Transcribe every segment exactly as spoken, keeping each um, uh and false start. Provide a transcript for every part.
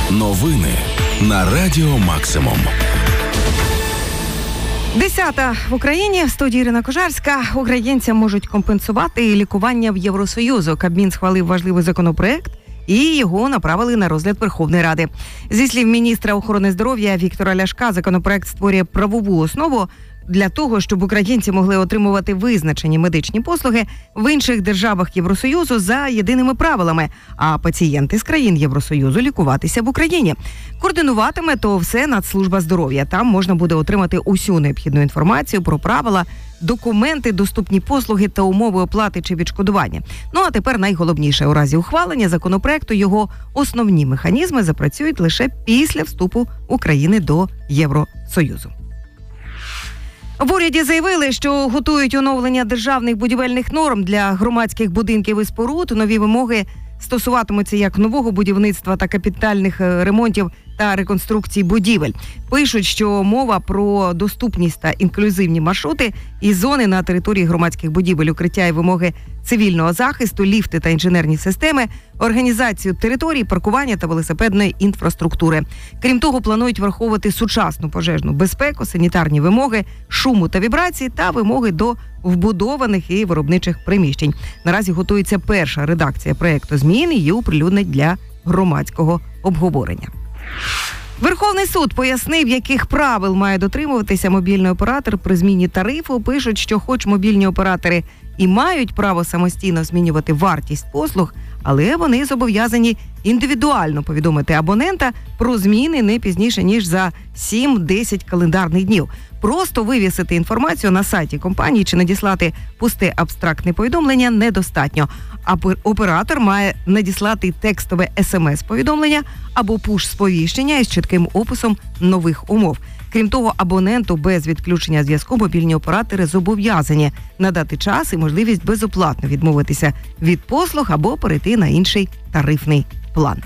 Новини на Радіо Максимум. Десята в Україні. В студії Ірина Кожарська. Українцям можуть компенсувати лікування в Євросоюзу. Кабмін схвалив важливий законопроект і його направили на розгляд Верховної Ради. Зі слів міністра охорони здоров'я Віктора Ляшка, законопроект створює правову основу для того, щоб українці могли отримувати визначені медичні послуги в інших державах Євросоюзу за єдиними правилами, а пацієнти з країн Євросоюзу лікуватися в Україні. Координуватиме то все Нацслужба здоров'я. Там можна буде отримати усю необхідну інформацію про правила, документи, доступні послуги та умови оплати чи відшкодування. Ну а тепер найголовніше: у разі ухвалення законопроекту його основні механізми запрацюють лише після вступу України до Євросоюзу. В уряді заявили, що готують оновлення державних будівельних норм для громадських будинків і споруд. Нові вимоги стосуватимуться як нового будівництва та капітальних ремонтів та реконструкції будівель. Пишуть, що мова про доступність та інклюзивні маршрути і зони на території громадських будівель, укриття і вимоги цивільного захисту, ліфти та інженерні системи, організацію територій, паркування та велосипедної інфраструктури. Крім того, планують враховувати сучасну пожежну безпеку, санітарні вимоги, шуму та вібрації та вимоги до вбудованих і виробничих приміщень. Наразі готується перша редакція проєкту змін, її оприлюднять для громадського обговорення. Верховний суд пояснив, яких правил має дотримуватися мобільний оператор при зміні тарифу. Пишуть, що хоч мобільні оператори і мають право самостійно змінювати вартість послуг, але вони зобов'язані індивідуально повідомити абонента про зміни не пізніше, ніж за сім-десять календарних днів. Просто вивісити інформацію на сайті компанії чи надіслати пусте абстрактне повідомлення недостатньо. А оператор має надіслати текстове смс-повідомлення або пуш-сповіщення із чітким описом нових умов. Крім того, абоненту без відключення зв'язку мобільні оператори зобов'язані надати час і можливість безоплатно відмовитися від послуг або перейти на інший тарифний план.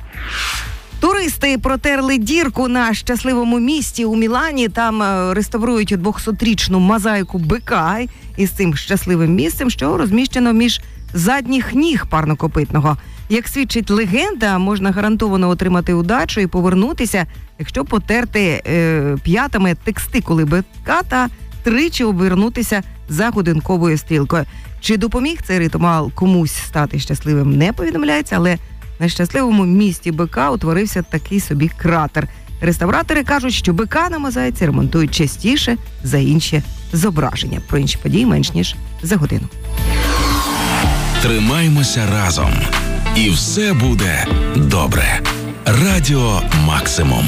Туристи протерли дірку на щасливому місті у Мілані. Там реставрують двохсотрічну мозаїку бика із цим щасливим місцем, що розміщено між задніх ніг парнокопитного. Як свідчить легенда, можна гарантовано отримати удачу і повернутися, якщо потерти е, п'ятами текстикули бика та тричі обернутися за годинковою стрілкою. Чи допоміг цей ритуал комусь стати щасливим, не повідомляється, але на щасливому місті бика утворився такий собі кратер. Реставратори кажуть, що бика на мозаїці ремонтують частіше за інші зображення. Про інші події менш ніж за годину. Тримаймося разом. І все буде добре. Радіо Максимум.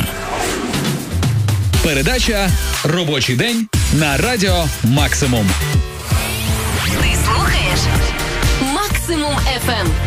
Передача «Робочий день» на Радіо Максимум. Ти слухаєш Максимум еф ем.